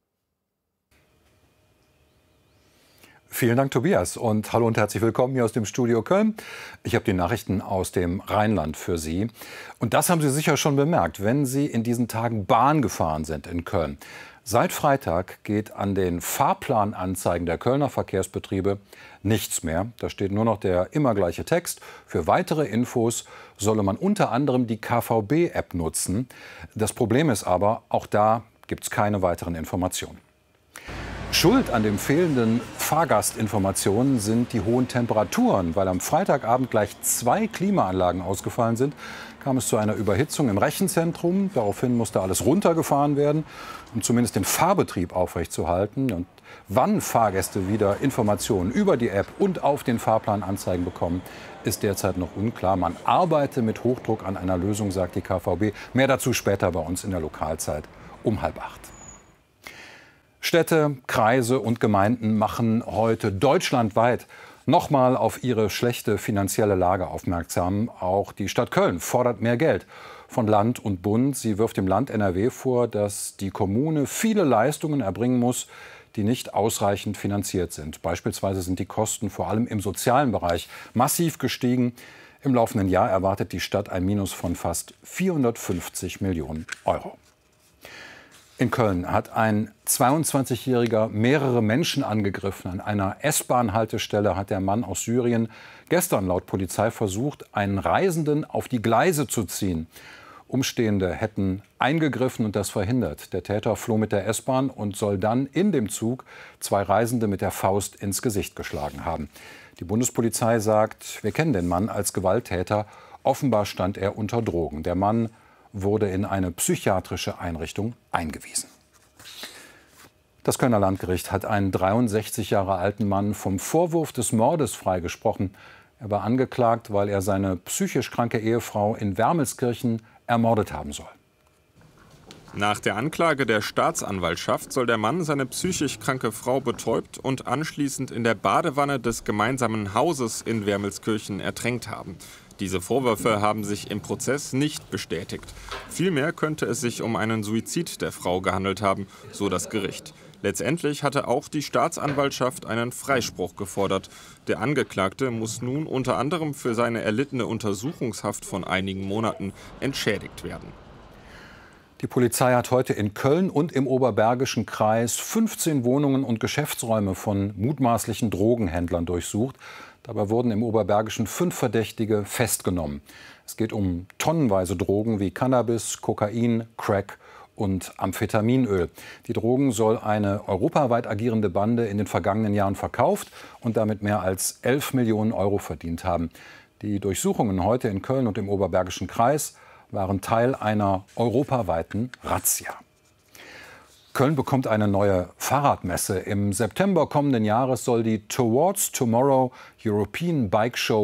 Vielen Dank, Tobias. Und hallo und herzlich willkommen hier aus dem Studio Köln. Ich habe die Nachrichten aus dem Rheinland für Sie. Und das haben Sie sicher schon bemerkt, wenn Sie in diesen Tagen Bahn gefahren sind in Köln. Seit Freitag geht an den Fahrplananzeigen der Kölner Verkehrsbetriebe nichts mehr. Da steht nur noch der immer gleiche Text. Für weitere Infos solle man unter anderem die KVB-App nutzen. Das Problem ist aber, auch da gibt es keine weiteren Informationen. Schuld an den fehlenden Fahrgastinformationen sind die hohen Temperaturen. Weil am Freitagabend gleich 2 Klimaanlagen ausgefallen sind, kam es zu einer Überhitzung im Rechenzentrum. Daraufhin musste alles runtergefahren werden, um zumindest den Fahrbetrieb aufrechtzuerhalten. Und wann Fahrgäste wieder Informationen über die App und auf den Fahrplan anzeigen bekommen, ist derzeit noch unklar. Man arbeite mit Hochdruck an einer Lösung, sagt die KVB. Mehr dazu später bei uns in der Lokalzeit um 7:30. Städte, Kreise und Gemeinden machen heute deutschlandweit nochmal auf ihre schlechte finanzielle Lage aufmerksam. Auch die Stadt Köln fordert mehr Geld von Land und Bund. Sie wirft dem Land NRW vor, dass die Kommune viele Leistungen erbringen muss, die nicht ausreichend finanziert sind. Beispielsweise sind die Kosten vor allem im sozialen Bereich massiv gestiegen. Im laufenden Jahr erwartet die Stadt ein Minus von fast 450 Millionen Euro. In Köln hat ein 22-Jähriger mehrere Menschen angegriffen. An einer S-Bahn-Haltestelle hat der Mann aus Syrien gestern laut Polizei versucht, einen Reisenden auf die Gleise zu ziehen. Umstehende hätten eingegriffen und das verhindert. Der Täter floh mit der S-Bahn und soll dann in dem Zug 2 Reisende mit der Faust ins Gesicht geschlagen haben. Die Bundespolizei sagt, wir kennen den Mann als Gewalttäter. Offenbar stand er unter Drogen. Der Mann wurde in eine psychiatrische Einrichtung eingewiesen. Das Kölner Landgericht hat einen 63 Jahre alten Mann vom Vorwurf des Mordes freigesprochen. Er war angeklagt, weil er seine psychisch kranke Ehefrau in Wermelskirchen ermordet haben soll. Nach der Anklage der Staatsanwaltschaft soll der Mann seine psychisch kranke Frau betäubt und anschließend in der Badewanne des gemeinsamen Hauses in Wermelskirchen ertränkt haben. Diese Vorwürfe haben sich im Prozess nicht bestätigt. Vielmehr könnte es sich um einen Suizid der Frau gehandelt haben, so das Gericht. Letztendlich hatte auch die Staatsanwaltschaft einen Freispruch gefordert. Der Angeklagte muss nun unter anderem für seine erlittene Untersuchungshaft von einigen Monaten entschädigt werden. Die Polizei hat heute in Köln und im Oberbergischen Kreis 15 Wohnungen und Geschäftsräume von mutmaßlichen Drogenhändlern durchsucht. Dabei wurden im Oberbergischen 5 Verdächtige festgenommen. Es geht um tonnenweise Drogen wie Cannabis, Kokain, Crack und Amphetaminöl. Die Drogen soll eine europaweit agierende Bande in den vergangenen Jahren verkauft und damit mehr als 11 Millionen Euro verdient haben. Die Durchsuchungen heute in Köln und im Oberbergischen Kreis waren Teil einer europaweiten Razzia. Köln bekommt eine neue Fahrradmesse. Im September kommenden Jahres soll die Towards Tomorrow European Bike Show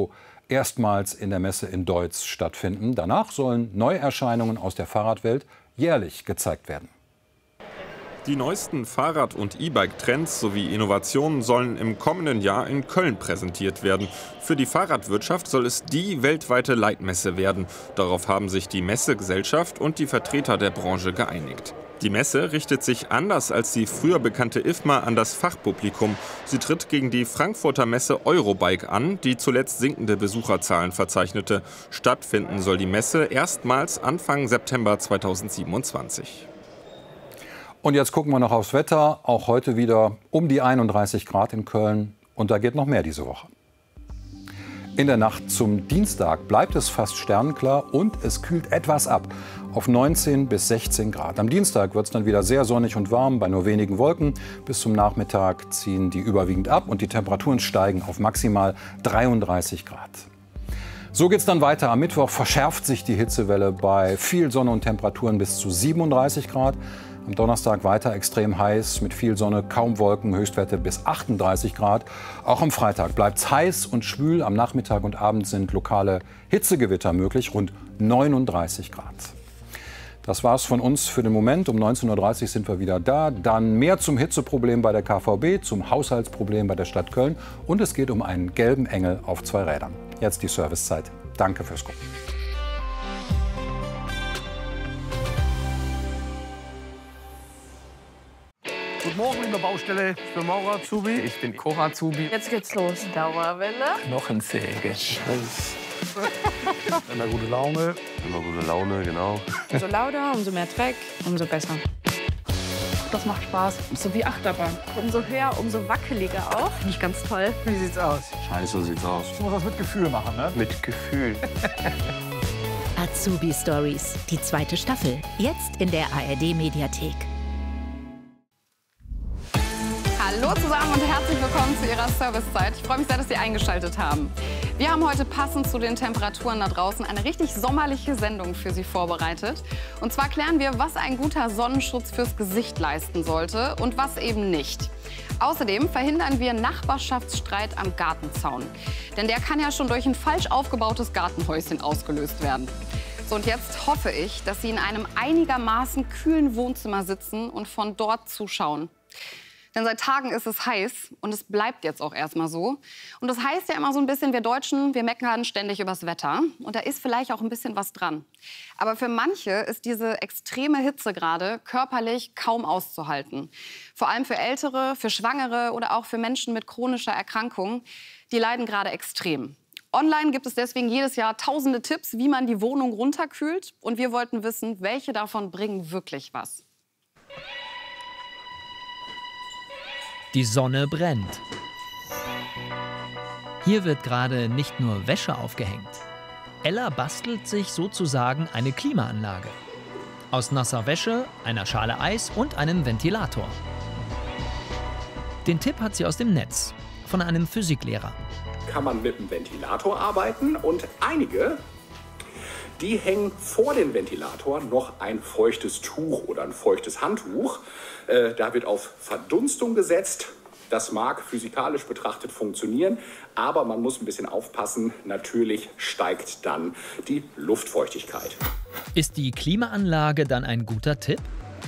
erstmals in der Messe in Deutz stattfinden. Danach sollen Neuerscheinungen aus der Fahrradwelt jährlich gezeigt werden. Die neuesten Fahrrad- und E-Bike-Trends sowie Innovationen sollen im kommenden Jahr in Köln präsentiert werden. Für die Fahrradwirtschaft soll es die weltweite Leitmesse werden. Darauf haben sich die Messegesellschaft und die Vertreter der Branche geeinigt. Die Messe richtet sich anders als die früher bekannte IFMA an das Fachpublikum. Sie tritt gegen die Frankfurter Messe Eurobike an, die zuletzt sinkende Besucherzahlen verzeichnete. Stattfinden soll die Messe erstmals Anfang September 2027. Und jetzt gucken wir noch aufs Wetter. Auch heute wieder um die 31 Grad in Köln. Und da geht noch mehr diese Woche. In der Nacht zum Dienstag bleibt es fast sternenklar und es kühlt etwas ab auf 19 bis 16 Grad. Am Dienstag wird es dann wieder sehr sonnig und warm bei nur wenigen Wolken. Bis zum Nachmittag ziehen die überwiegend ab und die Temperaturen steigen auf maximal 33 Grad. So geht es dann weiter. Am Mittwoch verschärft sich die Hitzewelle bei viel Sonne und Temperaturen bis zu 37 Grad. Am Donnerstag weiter extrem heiß, mit viel Sonne, kaum Wolken, Höchstwerte bis 38 Grad. Auch am Freitag bleibt es heiß und schwül. Am Nachmittag und Abend sind lokale Hitzegewitter möglich, rund 39 Grad. Das war's von uns für den Moment. Um 19:30 Uhr sind wir wieder da. Dann mehr zum Hitzeproblem bei der KVB, zum Haushaltsproblem bei der Stadt Köln. Und es geht um einen gelben Engel auf 2 Rädern. Jetzt die Servicezeit. Danke fürs Gucken. Guten Morgen in der Baustelle. Ich bin Maurer Azubi. Ich bin Koch Azubi. Jetzt geht's los. Dauerwelle. Knochensäge. Immer gute Laune. Immer gute Laune, genau. Umso lauter, umso mehr Dreck, umso besser. Das macht Spaß. So wie Achterbahn. Umso höher, umso wackeliger auch. Nicht ganz toll. Wie sieht's aus? Scheiße sieht's aus. Du musst das mit Gefühl machen, ne? Mit Gefühl. Azubi Stories, die 2. Staffel. Jetzt in der ARD-Mediathek. Hallo zusammen und herzlich willkommen zu Ihrer Servicezeit. Ich freue mich sehr, dass Sie eingeschaltet haben. Wir haben heute passend zu den Temperaturen da draußen eine richtig sommerliche Sendung für Sie vorbereitet. Und zwar klären wir, was ein guter Sonnenschutz fürs Gesicht leisten sollte und was eben nicht. Außerdem verhindern wir Nachbarschaftsstreit am Gartenzaun. Denn der kann ja schon durch ein falsch aufgebautes Gartenhäuschen ausgelöst werden. So, und jetzt hoffe ich, dass Sie in einem einigermaßen kühlen Wohnzimmer sitzen und von dort zuschauen. Denn seit Tagen ist es heiß und es bleibt jetzt auch erstmal so. Und das heißt ja immer so ein bisschen, wir Deutschen, wir meckern ständig übers Wetter. Und da ist vielleicht auch ein bisschen was dran. Aber für manche ist diese extreme Hitze gerade körperlich kaum auszuhalten. Vor allem für Ältere, für Schwangere oder auch für Menschen mit chronischer Erkrankung. Die leiden gerade extrem. Online gibt es deswegen jedes Jahr tausende Tipps, wie man die Wohnung runterkühlt. Und wir wollten wissen, welche davon bringen wirklich was. Die Sonne brennt. Hier wird gerade nicht nur Wäsche aufgehängt. Ella bastelt sich sozusagen eine Klimaanlage. Aus nasser Wäsche, einer Schale Eis und einem Ventilator. Den Tipp hat sie aus dem Netz, von einem Physiklehrer. Kann man mit einem Ventilator arbeiten und einige, die hängen vor den Ventilator noch ein feuchtes Tuch oder ein feuchtes Handtuch. Da wird auf Verdunstung gesetzt. Das mag physikalisch betrachtet funktionieren, aber man muss ein bisschen aufpassen. Natürlich steigt dann die Luftfeuchtigkeit. Ist die Klimaanlage dann ein guter Tipp?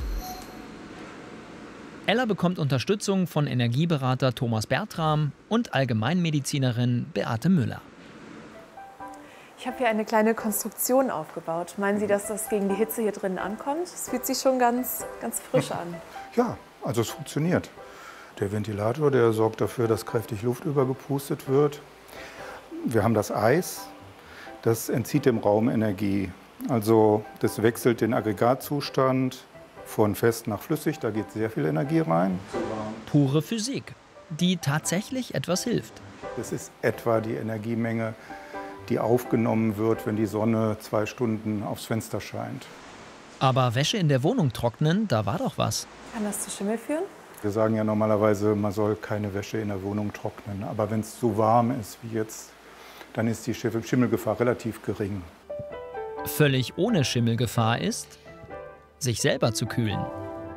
Ella bekommt Unterstützung von Energieberater Thomas Bertram und Allgemeinmedizinerin Beate Müller. Ich habe hier eine kleine Konstruktion aufgebaut. Meinen Sie, dass das gegen die Hitze hier drinnen ankommt? Es fühlt sich schon ganz frisch an. Ja, also es funktioniert. Der Ventilator, der sorgt dafür, dass kräftig Luft übergepustet wird. Wir haben das Eis, das entzieht dem Raum Energie. Also das wechselt den Aggregatzustand von fest nach flüssig, da geht sehr viel Energie rein. Pure Physik, die tatsächlich etwas hilft. Das ist etwa die Energiemenge, die aufgenommen wird, wenn die Sonne 2 Stunden aufs Fenster scheint. Aber Wäsche in der Wohnung trocknen, da war doch was. Kann das zu Schimmel führen? Wir sagen ja normalerweise, man soll keine Wäsche in der Wohnung trocknen. Aber wenn es so warm ist wie jetzt, dann ist die Schimmelgefahr relativ gering. Völlig ohne Schimmelgefahr ist, sich selber zu kühlen.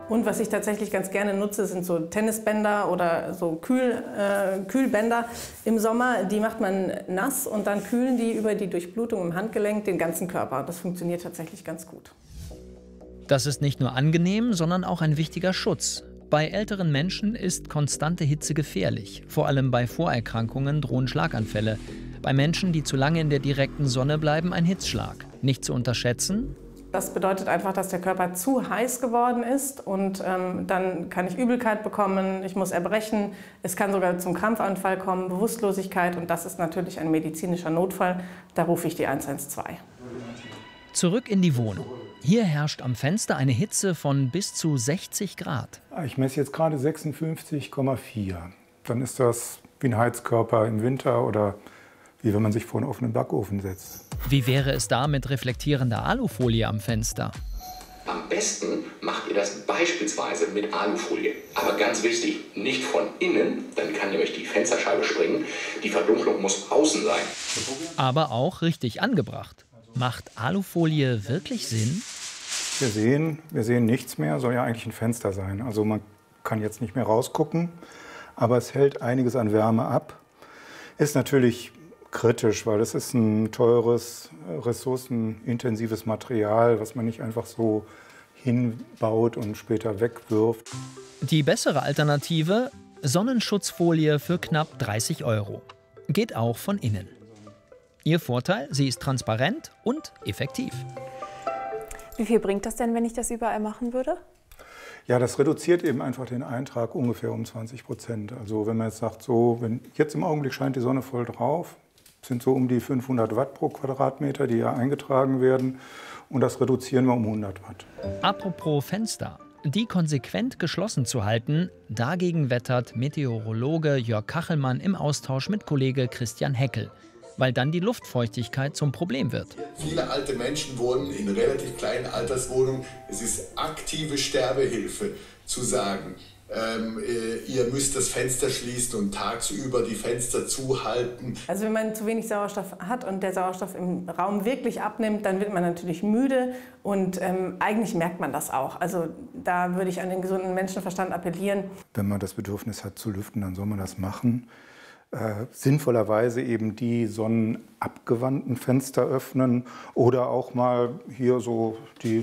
Und was ich tatsächlich ganz gerne nutze, sind so Tennisbänder oder so Kühlbänder im Sommer. Die macht man nass und dann kühlen die über die Durchblutung im Handgelenk den ganzen Körper. Das funktioniert tatsächlich ganz gut. Das ist nicht nur angenehm, sondern auch ein wichtiger Schutz. Bei älteren Menschen ist konstante Hitze gefährlich. Vor allem bei Vorerkrankungen drohen Schlaganfälle. Bei Menschen, die zu lange in der direkten Sonne bleiben, ein Hitzschlag. Nicht zu unterschätzen: Das bedeutet einfach, dass der Körper zu heiß geworden ist und dann kann ich Übelkeit bekommen, ich muss erbrechen, es kann sogar zum Krampfanfall kommen, Bewusstlosigkeit, und das ist natürlich ein medizinischer Notfall. Da rufe ich die 112. Zurück in die Wohnung. Hier herrscht am Fenster eine Hitze von bis zu 60 Grad. Ich messe jetzt gerade 56,4. Dann ist das wie ein Heizkörper im Winter oder wie wenn man sich vor einen offenen Backofen setzt. Wie wäre es da mit reflektierender Alufolie am Fenster? Am besten macht ihr das beispielsweise mit Alufolie. Aber ganz wichtig, nicht von innen, dann kann nämlich die Fensterscheibe springen. Die Verdunklung muss außen sein. Aber auch richtig angebracht. Macht Alufolie wirklich Sinn? Wir sehen nichts mehr, soll ja eigentlich ein Fenster sein. Also man kann jetzt nicht mehr rausgucken, aber es hält einiges an Wärme ab. Ist natürlich kritisch, weil es ist ein teures, ressourcenintensives Material, was man nicht einfach so hinbaut und später wegwirft. Die bessere Alternative: Sonnenschutzfolie für knapp 30 €. Geht auch von innen. Ihr Vorteil: sie ist transparent und effektiv. Wie viel bringt das denn, wenn ich das überall machen würde? Ja, das reduziert eben einfach den Eintrag ungefähr um 20%. Also wenn man jetzt sagt, so, jetzt im Augenblick scheint die Sonne voll drauf, sind so um die 500 Watt pro Quadratmeter, die ja eingetragen werden. Und das reduzieren wir um 100 Watt. Apropos Fenster. Die konsequent geschlossen zu halten, dagegen wettert Meteorologe Jörg Kachelmann im Austausch mit Kollege Christian Heckel. Weil dann die Luftfeuchtigkeit zum Problem wird. Viele alte Menschen wohnen in relativ kleinen Alterswohnungen. Es ist aktive Sterbehilfe zu sagen, ihr müsst das Fenster schließen und tagsüber die Fenster zuhalten. Also wenn man zu wenig Sauerstoff hat und der Sauerstoff im Raum wirklich abnimmt, dann wird man natürlich müde und eigentlich merkt man das auch. Also da würde ich an den gesunden Menschenverstand appellieren. Wenn man das Bedürfnis hat zu lüften, dann soll man das machen. Sinnvollerweise eben die sonnenabgewandten Fenster öffnen oder auch mal hier so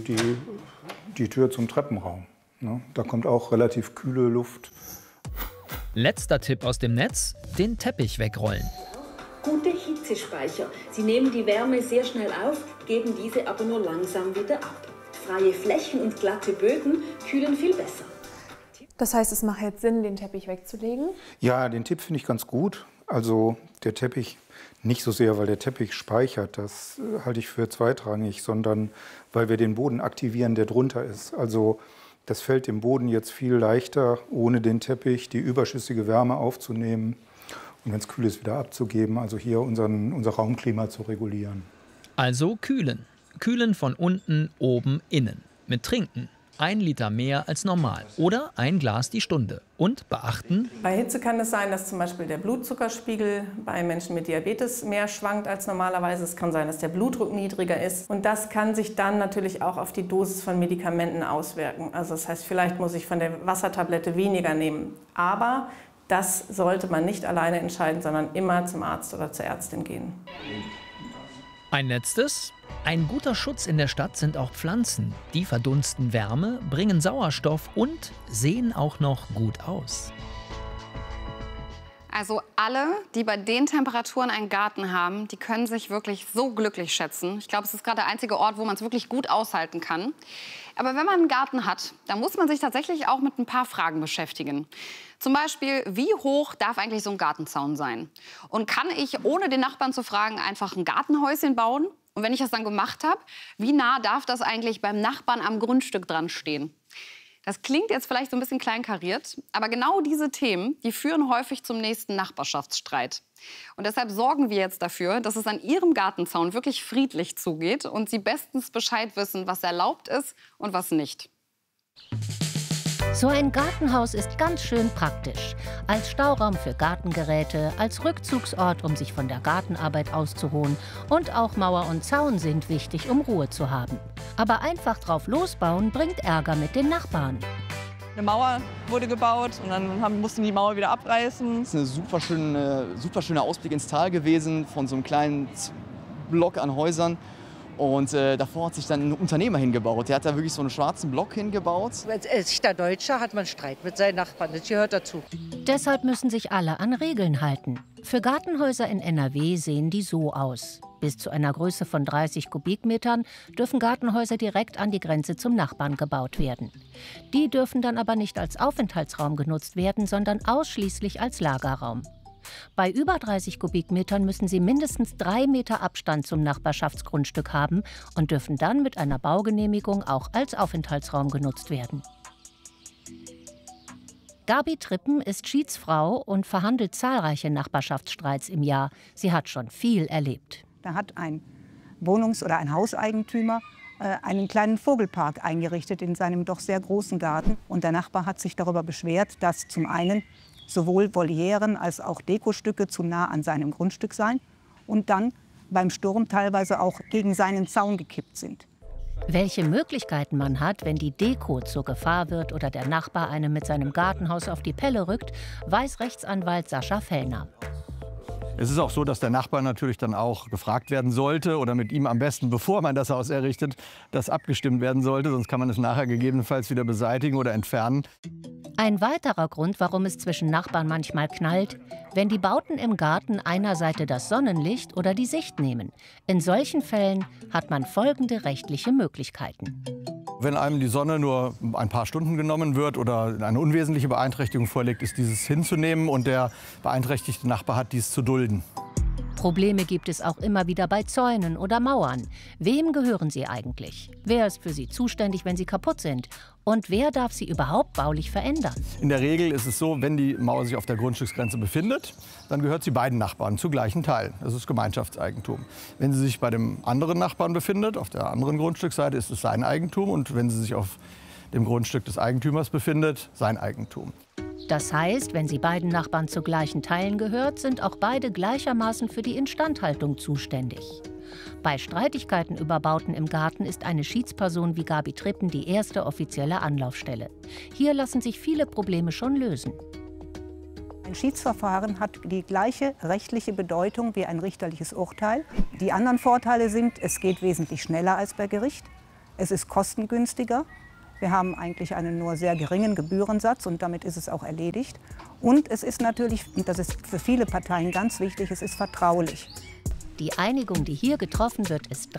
die Tür zum Treppenraum. Ne? Da kommt auch relativ kühle Luft. Letzter Tipp aus dem Netz: den Teppich wegrollen. Gute Hitzespeicher. Sie nehmen die Wärme sehr schnell auf, geben diese aber nur langsam wieder ab. Freie Flächen und glatte Böden kühlen viel besser. Das heißt, es macht jetzt Sinn, den Teppich wegzulegen? Ja, den Tipp finde ich ganz gut. Also der Teppich nicht so sehr, weil der Teppich speichert, das halte ich für zweitrangig, sondern weil wir den Boden aktivieren, der drunter ist. Also das fällt dem Boden jetzt viel leichter, ohne den Teppich die überschüssige Wärme aufzunehmen und wenn es kühl ist, wieder abzugeben. Also hier unser Raumklima zu regulieren. Also kühlen. Kühlen von unten, oben, innen. Mit Trinken. 1 Liter mehr als normal oder 1 Glas die Stunde. Und beachten: Bei Hitze kann es sein, dass zum Beispiel der Blutzuckerspiegel bei Menschen mit Diabetes mehr schwankt als normalerweise. Es kann sein, dass der Blutdruck niedriger ist. Und das kann sich dann natürlich auch auf die Dosis von Medikamenten auswirken. Also das heißt, vielleicht muss ich von der Wassertablette weniger nehmen. Aber das sollte man nicht alleine entscheiden, sondern immer zum Arzt oder zur Ärztin gehen. Ein letztes: ein guter Schutz in der Stadt sind auch Pflanzen. Die verdunsten Wärme, bringen Sauerstoff und sehen auch noch gut aus. Also alle, die bei den Temperaturen einen Garten haben, die können sich wirklich so glücklich schätzen. Ich glaube, es ist gerade der einzige Ort, wo man es wirklich gut aushalten kann. Aber wenn man einen Garten hat, dann muss man sich tatsächlich auch mit ein paar Fragen beschäftigen. Zum Beispiel, wie hoch darf eigentlich so ein Gartenzaun sein? Und kann ich, ohne den Nachbarn zu fragen, einfach ein Gartenhäuschen bauen? Und wenn ich das dann gemacht habe, wie nah darf das eigentlich beim Nachbarn am Grundstück dran stehen? Das klingt jetzt vielleicht so ein bisschen kleinkariert, aber genau diese Themen, die führen häufig zum nächsten Nachbarschaftsstreit. Und deshalb sorgen wir jetzt dafür, dass es an Ihrem Gartenzaun wirklich friedlich zugeht und Sie bestens Bescheid wissen, was erlaubt ist und was nicht. So ein Gartenhaus ist ganz schön praktisch. Als Stauraum für Gartengeräte, als Rückzugsort, um sich von der Gartenarbeit auszuruhen. Und auch Mauer und Zaun sind wichtig, um Ruhe zu haben. Aber einfach drauf losbauen bringt Ärger mit den Nachbarn. Eine Mauer wurde gebaut und dann mussten die Mauer wieder abreißen. Es ist ein super schöner Ausblick ins Tal gewesen von so einem kleinen Block an Häusern. Und davor hat sich dann ein Unternehmer hingebaut. Der hat da wirklich so einen schwarzen Block hingebaut. Als echter Deutscher hat man Streit mit seinen Nachbarn, das gehört dazu. Deshalb müssen sich alle an Regeln halten. Für Gartenhäuser in NRW sehen die so aus. Bis zu einer Größe von 30 Kubikmetern dürfen Gartenhäuser direkt an die Grenze zum Nachbarn gebaut werden. Die dürfen dann aber nicht als Aufenthaltsraum genutzt werden, sondern ausschließlich als Lagerraum. Bei über 30 Kubikmetern müssen sie mindestens 3 Meter Abstand zum Nachbarschaftsgrundstück haben und dürfen dann mit einer Baugenehmigung auch als Aufenthaltsraum genutzt werden. Gabi Trippen ist Schiedsfrau und verhandelt zahlreiche Nachbarschaftsstreits im Jahr. Sie hat schon viel erlebt. Da hat ein Wohnungs- oder ein Hauseigentümer einen kleinen Vogelpark eingerichtet in seinem doch sehr großen Garten. Und der Nachbar hat sich darüber beschwert, dass zum einen sowohl Volieren als auch Dekostücke zu nah an seinem Grundstück seien und dann beim Sturm teilweise auch gegen seinen Zaun gekippt sind. Welche Möglichkeiten man hat, wenn die Deko zur Gefahr wird oder der Nachbar einem mit seinem Gartenhaus auf die Pelle rückt, weiß Rechtsanwalt Sascha Fellner. Es ist auch so, dass der Nachbar natürlich dann auch gefragt werden sollte oder mit ihm am besten, bevor man das Haus errichtet, das abgestimmt werden sollte. Sonst kann man es nachher gegebenenfalls wieder beseitigen oder entfernen. Ein weiterer Grund, warum es zwischen Nachbarn manchmal knallt, wenn die Bauten im Garten einer Seite das Sonnenlicht oder die Sicht nehmen. In solchen Fällen hat man folgende rechtliche Möglichkeiten. Wenn einem die Sonne nur ein paar Stunden genommen wird oder eine unwesentliche Beeinträchtigung vorliegt, ist dieses hinzunehmen und der beeinträchtigte Nachbar hat dies zu dulden. Probleme gibt es auch immer wieder bei Zäunen oder Mauern. Wem gehören sie eigentlich? Wer ist für sie zuständig, wenn sie kaputt sind? Und wer darf sie überhaupt baulich verändern? In der Regel ist es so, wenn die Mauer sich auf der Grundstücksgrenze befindet, dann gehört sie beiden Nachbarn zu gleichen Teilen. Das ist Gemeinschaftseigentum. Wenn sie sich bei dem anderen Nachbarn befindet, auf der anderen Grundstücksseite, ist es sein Eigentum. Und wenn sie sich auf dem Grundstück des Eigentümers befindet, sein Eigentum. Das heißt, wenn sie beiden Nachbarn zu gleichen Teilen gehört, sind auch beide gleichermaßen für die Instandhaltung zuständig. Bei Streitigkeiten über Bauten im Garten ist eine Schiedsperson wie Gabi Trippen die erste offizielle Anlaufstelle. Hier lassen sich viele Probleme schon lösen. Ein Schiedsverfahren hat die gleiche rechtliche Bedeutung wie ein richterliches Urteil. Die anderen Vorteile sind, es geht wesentlich schneller als bei Gericht. Es ist kostengünstiger. Wir haben eigentlich einen nur sehr geringen Gebührensatz und damit ist es auch erledigt. Und es ist natürlich, und das ist für viele Parteien ganz wichtig, es ist vertraulich. Die Einigung, die hier getroffen wird, ist